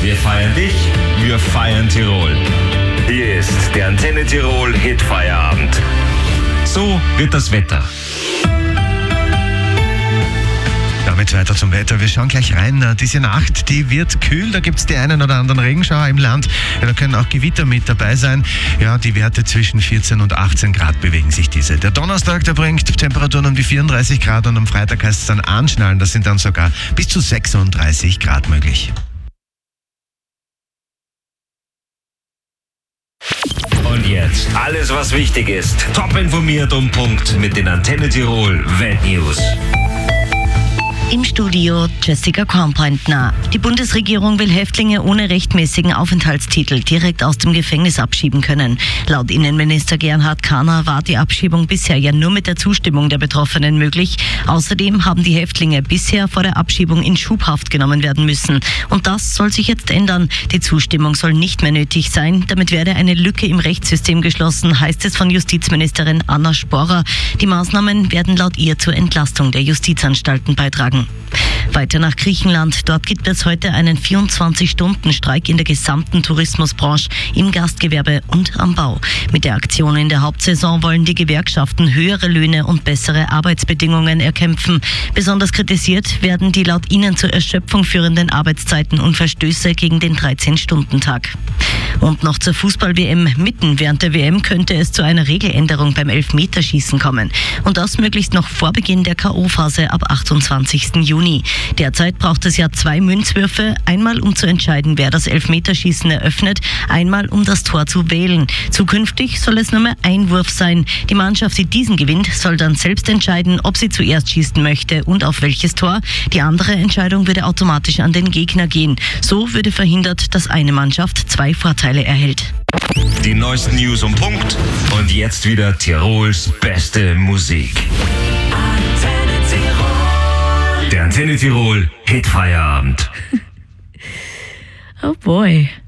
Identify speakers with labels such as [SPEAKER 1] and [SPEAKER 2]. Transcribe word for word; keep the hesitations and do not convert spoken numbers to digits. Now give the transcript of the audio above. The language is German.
[SPEAKER 1] Wir feiern dich, wir feiern Tirol. Hier ist der Antenne Tirol Hitfeierabend. So wird das Wetter.
[SPEAKER 2] Damit weiter zum Wetter. Wir schauen gleich rein. Diese Nacht, die wird kühl. Da gibt es die einen oder anderen Regenschauer im Land. Ja, da können auch Gewitter mit dabei sein. Ja, die Werte zwischen vierzehn und achtzehn Grad bewegen sich diese. Der Donnerstag, der bringt Temperaturen um die vierunddreißig Grad und am Freitag heißt es dann anschnallen. Das sind dann sogar bis zu sechsunddreißig Grad möglich.
[SPEAKER 1] Und jetzt alles, was wichtig ist. Top informiert um Punkt mit den Antenne Tirol Weltnews.
[SPEAKER 3] Im Studio Jessica Kornbrandner. Die Bundesregierung will Häftlinge ohne rechtmäßigen Aufenthaltstitel direkt aus dem Gefängnis abschieben können. Laut Innenminister Gerhard Kahner war die Abschiebung bisher ja nur mit der Zustimmung der Betroffenen möglich. Außerdem haben die Häftlinge bisher vor der Abschiebung in Schubhaft genommen werden müssen. Und das soll sich jetzt ändern. Die Zustimmung soll nicht mehr nötig sein. Damit werde eine Lücke im Rechtssystem geschlossen, heißt es von Justizministerin Anna Sporrer. Die Maßnahmen werden laut ihr zur Entlastung der Justizanstalten beitragen. Weiter nach Griechenland. Dort gibt es heute einen vierundzwanzig-Stunden-Streik in der gesamten Tourismusbranche, im Gastgewerbe und am Bau. Mit der Aktion in der Hauptsaison wollen die Gewerkschaften höhere Löhne und bessere Arbeitsbedingungen erkämpfen. Besonders kritisiert werden die laut ihnen zur Erschöpfung führenden Arbeitszeiten und Verstöße gegen den dreizehn-Stunden-Tag. Und noch zur Fußball-W M. Mitten während der W M könnte es zu einer Regeländerung beim Elfmeterschießen kommen. Und das möglichst noch vor Beginn der K O-Phase ab achtundzwanzigsten Juni. Derzeit braucht es ja zwei Münzwürfe, einmal um zu entscheiden, wer das Elfmeterschießen eröffnet, einmal um das Tor zu wählen. Zukünftig soll es nur mehr ein Wurf sein. Die Mannschaft, die diesen gewinnt, soll dann selbst entscheiden, ob sie zuerst schießen möchte und auf welches Tor. Die andere Entscheidung würde automatisch an den Gegner gehen. So würde verhindert, dass eine Mannschaft zwei Vorteile erhält.
[SPEAKER 1] Die neuesten News um Punkt und jetzt wieder Tirols beste Musik. Antenne Tirol. Der Antenne Tirol Hitfeierabend.
[SPEAKER 3] Oh boy.